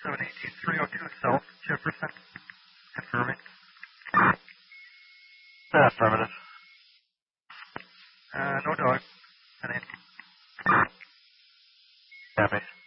718-302 South Jefferson. Confirming. Affirmative. No dog. 1080. Copy.